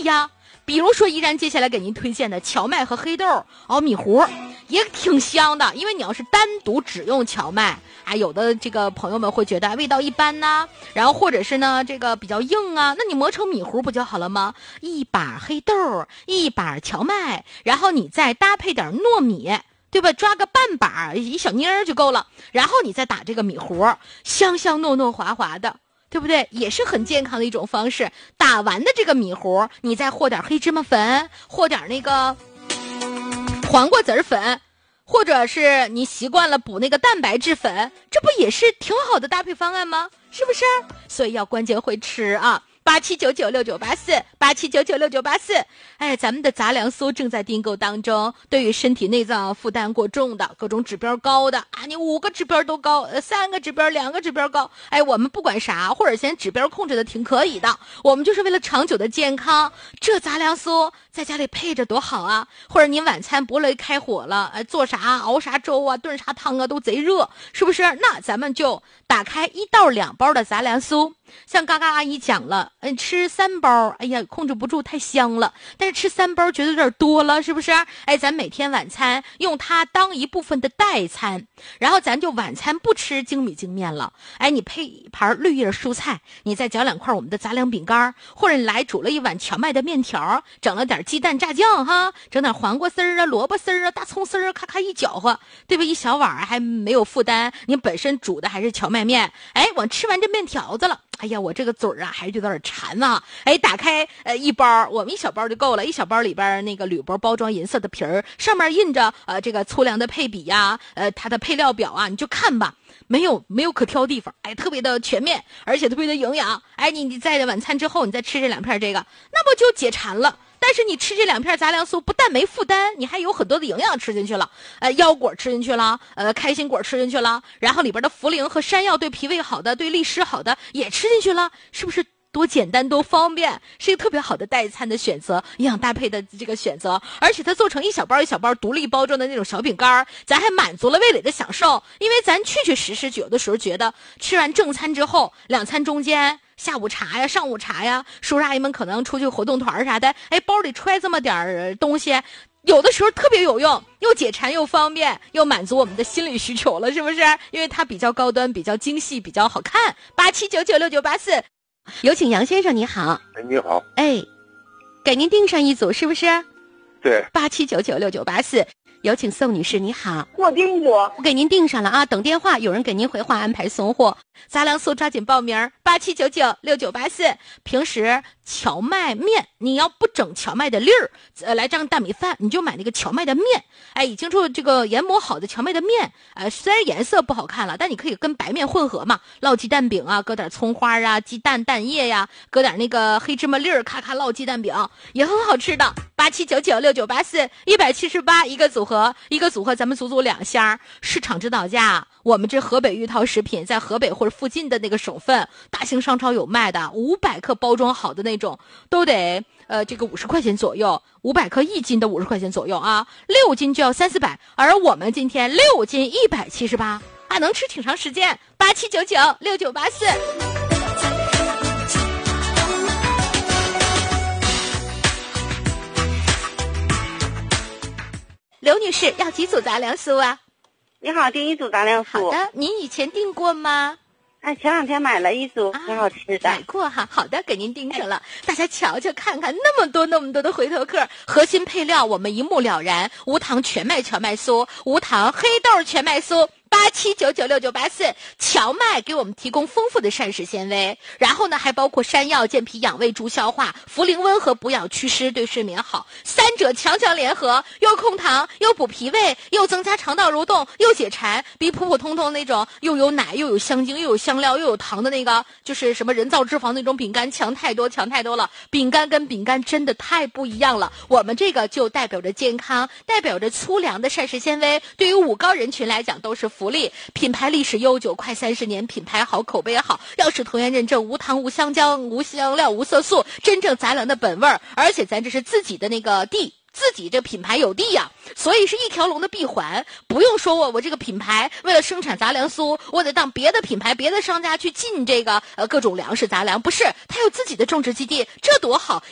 呀，比如说依然接下来给您推荐的荞麦和黑豆熬米糊也挺香的，因为你要是单独只用荞麦啊，有的这个朋友们会觉得味道一般呐，然后或者是呢这个比较硬啊，那你磨成米糊不就好了吗？一把黑豆，一把荞麦，然后你再搭配点糯米，对吧？抓个半把一小妮儿就够了，然后你再打这个米糊，香香糯糯滑滑的，对不对？也是很健康的一种方式。打完的这个米糊，你再和点黑芝麻粉，和点那个黄瓜籽粉，或者是你习惯了补那个蛋白质粉，这不也是挺好的搭配方案吗？是不是？所以要关键会吃啊！87996984，87996984。哎，咱们的杂粮酥正在订购当中。对于身体内脏负担过重的、各种指标高的啊，你5个指标都高，3个指标、2个指标高，哎，我们不管啥，或者先指标控制的挺可以的，我们就是为了长久的健康。这杂粮酥在家里配着多好啊！或者您晚餐不乐意开火了，做啥熬啥粥啊、炖啥汤啊都贼热，是不是？那咱们就打开1到2包的杂粮酥。像刚刚阿姨讲了，吃3包，哎呀，控制不住，太香了。但是吃3包觉得有点多了，是不是？哎，咱每天晚餐用它当一部分的代餐，然后咱就晚餐不吃精米精面了。哎，你配一盘绿叶蔬菜，你再搅2块我们的杂粮饼干，或者你来煮了一碗荞麦的面条，整了点鸡蛋炸酱哈，整点黄瓜丝儿啊、萝卜丝儿啊、大葱丝儿，咔咔一搅和，对吧？一小碗还没有负担，你本身煮的还是荞麦面，哎，我吃完这面条子了。哎呀，我这个嘴儿啊，还是有点馋啊！哎，打开1包，我们1小包就够了。1小包里边那个铝箔包装银色的皮儿，上面印着这个粗粮的配比呀，它的配料表啊，你就看吧，没有可挑地方，哎，特别的全面，而且特别的营养。哎，你在晚餐之后，你再吃这2片这个，那不就解馋了？但是你吃这2片杂粮酥，不但没负担，你还有很多的营养吃进去了，腰果吃进去了，开心果吃进去了，然后里边的茯苓和山药对脾胃好的、对利湿好的也吃进去了，是不是？多简单多方便，是一个特别好的代餐的选择，营养搭配的这个选择，而且它做成1小包1小包独立包装的那种小饼干，咱还满足了味蕾的享受。因为咱确实有的时候觉得吃完正餐之后，2餐中间下午茶呀、上午茶呀，叔叔阿姨们可能出去活动团啥的，哎，包里揣这么点东西，有的时候特别有用，又解馋又方便，又满足我们的心理需求了，是不是？因为它比较高端、比较精细、比较好看。87996984，有请杨先生，你好。 你好。 哎，给您订上一组，是不是？ 对。 87996984，有请宋女士，你好。 我订过， 我给您订上了啊，等电话，有人给您回话安排送货。杂粮酥抓紧报名，87996984。平时荞麦面，你要不整荞麦的粒儿，来张大米饭，你就买那个荞麦的面。哎，已经做这个研磨好的荞麦的面，虽然颜色不好看了，但你可以跟白面混合嘛，烙鸡蛋饼啊，搁点葱花啊、鸡蛋蛋液呀，搁点那个黑芝麻粒儿，咔咔烙鸡蛋饼也很好吃的。87996984，178一个组合，咱们足足2箱，市场指导价。我们这河北玉涛食品在河北或者附近的那个省份，大型商超有卖的，500克包装好的那种，都得这个50块钱左右，500克1斤的50块钱左右啊，6斤就要300-400，而我们今天6斤178，还能吃挺长时间。87996984。刘女士要几组杂粮酥啊？ 你好，订1组杂粮酥。 好的，您以前订过吗？ 哎，前2天买了1组，挺好吃的。 买过哈，好的，给您订上了。大家瞧瞧看看，那么多的回头客，核心配料我们一目了然，无糖全麦荞麦酥，无糖黑豆全麦酥。87996984，荞麦给我们提供丰富的膳食纤维，然后呢还包括山药健脾养胃助消化，茯苓温和补养祛湿对睡眠好，3者强联合，又控糖又补脾胃，又增加肠道蠕动，又解馋，比普通那种又有奶又有香精又有香料又有糖的那个就是什么人造脂肪那种饼干强太多了。饼干跟饼干真的太不一样了，我们这个就代表着健康，代表着粗粮的膳食纤维，对于5高人群来讲都是福利。品牌历史悠久，快30年，品牌好，口碑好，药食同源认证，无糖无香蕉无香料无色素，真正杂粮的本味儿，而且咱这是自己的那个地，自己这品牌有地呀，所以是一条龙的闭环，不用说我这个品牌为了生产杂粮酥，我得当别的品牌别的商家去进这个各种粮食杂粮，不是，它有自己的种植基地，这多好，